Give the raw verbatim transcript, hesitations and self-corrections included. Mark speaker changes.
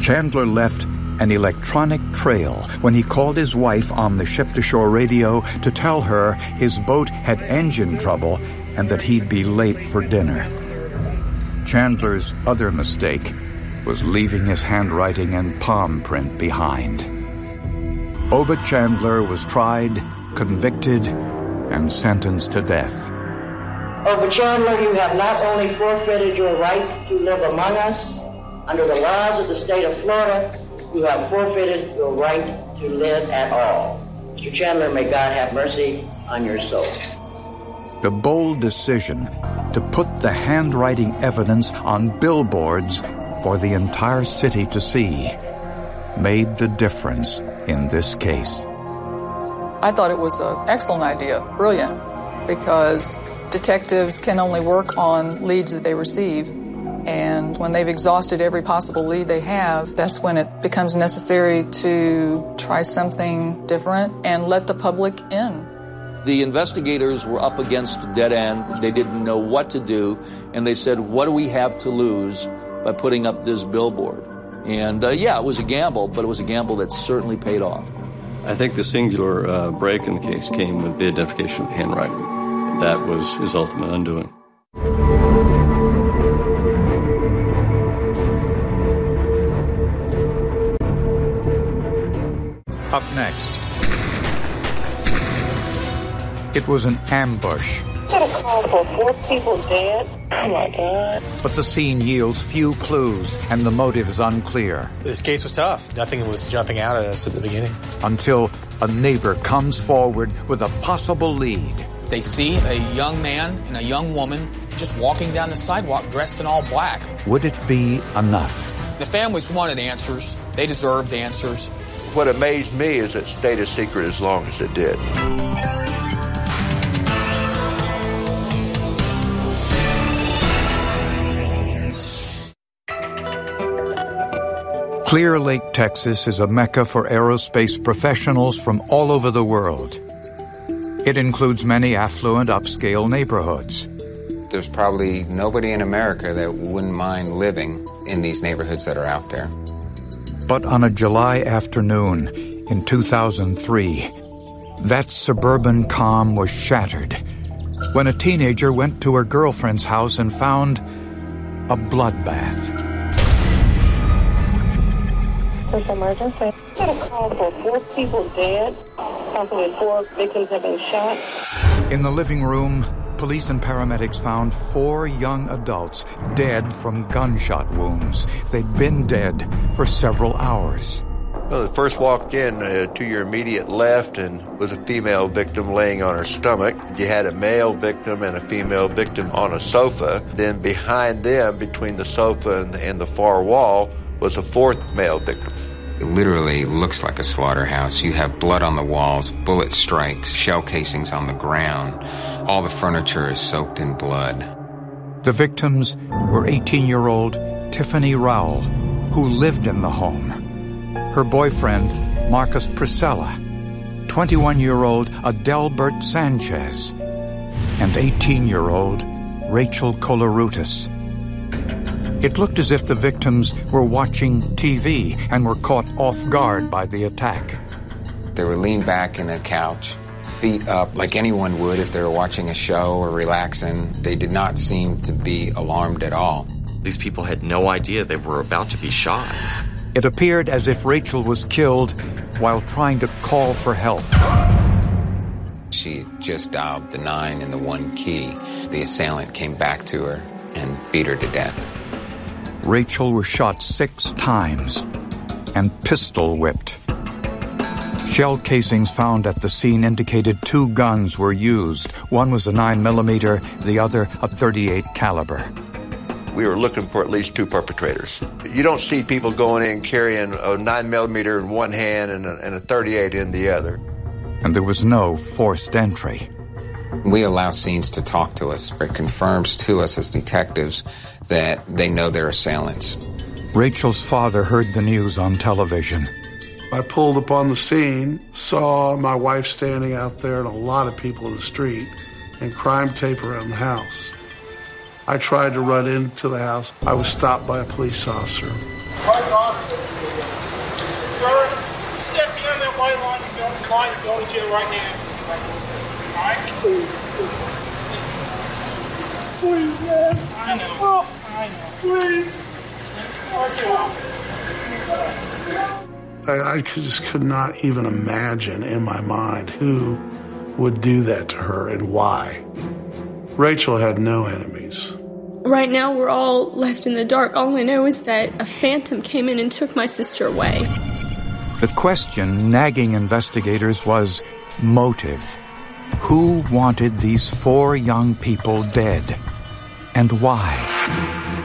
Speaker 1: Chandler left an electronic trail when he called his wife on the ship-to-shore radio to tell her his boat had engine trouble and that he'd be late for dinner. Chandler's other mistake was leaving his handwriting and palm print behind. Obed Chandler was tried, convicted, and sentenced to death.
Speaker 2: Obed Chandler, you have not only forfeited your right to live among us, under the laws of the state of Florida, you have forfeited your right to live at all. Mister Chandler, may God have mercy on your soul.
Speaker 1: The bold decision to put the handwriting evidence on billboards for the entire city to see made the difference in this case.
Speaker 3: I thought it was an excellent idea, brilliant, because detectives can only work on leads that they receive. And when they've exhausted every possible lead they have, that's when it becomes necessary to try something different and let the public in.
Speaker 4: The investigators were up against a dead end. They didn't know what to do. And they said, what do we have to lose by putting up this billboard? And uh, yeah, it was a gamble, but it was a gamble that certainly paid off.
Speaker 5: I think the singular uh, break in the case came with the identification of the handwriting. That was his ultimate undoing.
Speaker 1: Up next, it was an ambush.
Speaker 6: Got a call for four people dead. Oh my God.
Speaker 1: But the scene yields few clues and the motive is unclear.
Speaker 7: This case was tough. Nothing was jumping out at us at the beginning.
Speaker 1: Until a neighbor comes forward with a possible lead.
Speaker 8: They see a young man and a young woman just walking down the sidewalk dressed in all black.
Speaker 1: Would it be enough?
Speaker 8: The families wanted answers. They deserved answers.
Speaker 9: What amazed me is it stayed a secret as long as it did.
Speaker 1: Clear Lake, Texas is a mecca for aerospace professionals from all over the world. It includes many affluent, upscale neighborhoods.
Speaker 10: There's probably nobody in America that wouldn't mind living in these neighborhoods that are out there.
Speaker 1: But on a July afternoon in two thousand three, that suburban calm was shattered when a teenager went to her girlfriend's house and found a bloodbath.
Speaker 6: First emergency. Got a call for four people dead. Possibly four victims have been shot.
Speaker 1: In the living room, police and paramedics found four young adults dead from gunshot wounds. They'd been dead for several hours.
Speaker 9: Well, they first walked in uh, to your immediate left and was a female victim laying on her stomach. You had a male victim and a female victim on a sofa. Then behind them, between the sofa and the, and the far wall, was a fourth male victim.
Speaker 10: It literally looks like a slaughterhouse. You have blood on the walls, bullet strikes, shell casings on the ground. All the furniture is soaked in blood.
Speaker 1: The victims were eighteen-year-old Tiffany Rowell, who lived in the home. Her boyfriend, Marcus Priscilla, twenty-one-year-old Adelbert Sanchez, and eighteen-year-old Rachel Colarutis. It looked as if the victims were watching T V and were caught off guard by the attack.
Speaker 10: They were leaned back in a couch, feet up like anyone would if they were watching a show or relaxing. They did not seem to be alarmed at all.
Speaker 11: These people had no idea they were about to be shot.
Speaker 1: It appeared as if Rachel was killed while trying to call for help.
Speaker 10: She just dialed the nine and the one key. The assailant came back to her and beat her to death.
Speaker 1: Rachel was shot six times and pistol whipped. Shell casings found at the scene indicated two guns were used. One was a nine millimeter, the other a thirty-eight caliber.
Speaker 9: We were looking for at least two perpetrators. You don't see people going in carrying a nine millimeter in one hand and a, and a thirty-eight in the other.
Speaker 1: And there was no forced entry.
Speaker 10: We allow scenes to talk to us. It confirms to us as detectives that they know their assailants.
Speaker 1: Rachel's father heard the news on television.
Speaker 12: I pulled up on the scene, saw my wife standing out there and a lot of people in the street, and crime tape around the house. I tried to run into the house. I was stopped by a police officer.
Speaker 13: Quite often, Sir, step beyond that white line and go to line and go to jail right now. All right? Please. Please, man. I know. Oh, I know. Please.
Speaker 12: I, I just could not even imagine in my mind who would do that to her and why. Rachel had no enemies.
Speaker 14: Right now, we're all left in the dark. All I know is that a phantom came in and took my sister away.
Speaker 1: The question nagging investigators was motive. Who wanted these four young people dead? And why?